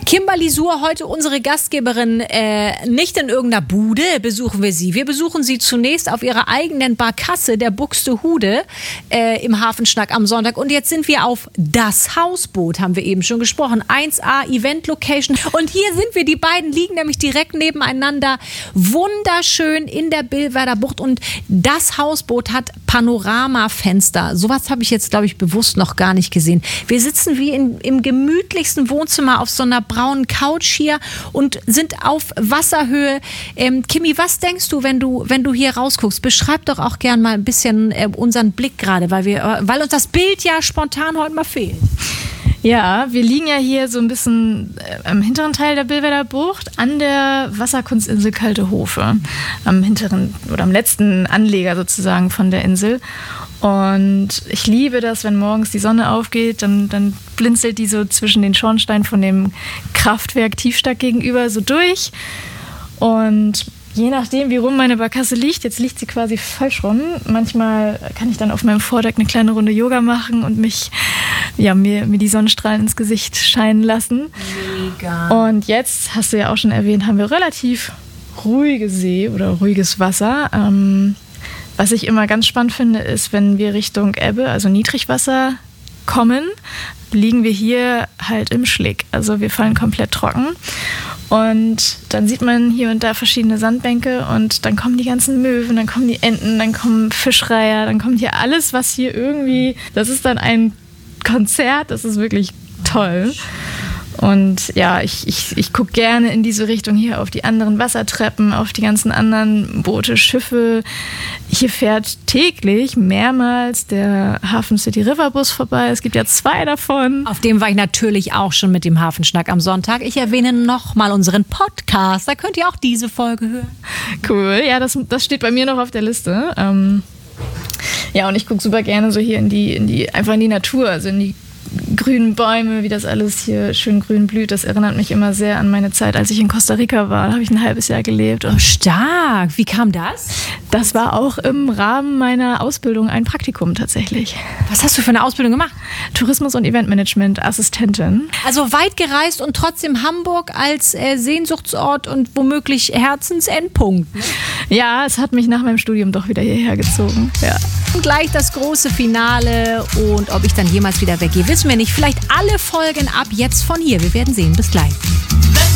Kimberly Suhr, heute unsere Gastgeberin, nicht in irgendeiner Bude besuchen wir sie. Wir besuchen sie zunächst auf ihrer eigenen Barkasse, der Buxtehude, im Hafenschnack am Sonntag. Und jetzt sind wir auf das Hausboot, haben wir eben schon gesprochen. 1A Event Location. Und hier sind wir, die beiden liegen nämlich direkt nebeneinander. Wunderschön in der Billwerder Bucht. Und das Hausboot hat Panoramafenster. Sowas habe ich jetzt, glaube ich, bewusst noch gar nicht gesehen. Wir sitzen wie im gemütlichsten Wohnzimmer auf so einer braunen Couch hier und sind auf Wasserhöhe. Kimi, was denkst du, wenn du hier rausguckst? Beschreib doch auch gern mal ein bisschen unseren Blick gerade, weil uns das Bild ja spontan heute mal fehlt. Ja, wir liegen ja hier so ein bisschen am hinteren Teil der Billwerder Bucht an der Wasserkunstinsel Kalte Hofe. Am hinteren oder am letzten Anleger sozusagen von der Insel. Und ich liebe das, wenn morgens die Sonne aufgeht, dann blinzelt die so zwischen den Schornsteinen von dem Kraftwerk Tiefstack gegenüber so durch. Und je nachdem, wie rum meine Barkasse liegt, jetzt liegt sie quasi falsch rum. Manchmal kann ich dann auf meinem Vordeck eine kleine Runde Yoga machen und mir die Sonnenstrahlen ins Gesicht scheinen lassen. Mega. Und jetzt, hast du ja auch schon erwähnt, haben wir relativ ruhige See oder ruhiges Wasser. Was ich immer ganz spannend finde, ist, wenn wir Richtung Ebbe, also Niedrigwasser, kommen, liegen wir hier halt im Schlick. Also wir fallen komplett trocken. Und dann sieht man hier und da verschiedene Sandbänke und dann kommen die ganzen Möwen, dann kommen die Enten, dann kommen Fischreiher, dann kommt hier alles, was hier irgendwie, das ist dann ein Konzert, das ist wirklich toll. Und ja, ich gucke gerne in diese Richtung hier auf die anderen Wassertreppen, auf die ganzen anderen Boote, Schiffe. Hier fährt täglich mehrmals der Hafen City River Bus vorbei. Es gibt ja 2 davon. Auf dem war ich natürlich auch schon mit dem Hafenschnack am Sonntag. Ich erwähne nochmal unseren Podcast. Da könnt ihr auch diese Folge hören. Cool, ja, das steht bei mir noch auf der Liste. Ja, und ich gucke super gerne so hier in die Natur, also in die grünen Bäume, wie das alles hier schön grün blüht. Das erinnert mich immer sehr an meine Zeit, als ich in Costa Rica war. Da habe ich ein halbes Jahr gelebt. Oh, stark. Wie kam das? Das war auch im Rahmen meiner Ausbildung ein Praktikum tatsächlich. Was hast du für eine Ausbildung gemacht? Tourismus- und Eventmanagement, Assistentin. Also weit gereist und trotzdem Hamburg als Sehnsuchtsort und womöglich Herzensendpunkt. Ja, es hat mich nach meinem Studium doch wieder hierher gezogen. Ja. Und gleich das große Finale und ob ich dann jemals wieder weggehe, wissen wir nicht. Vielleicht alle Folgen ab jetzt von hier. Wir werden sehen. Bis gleich.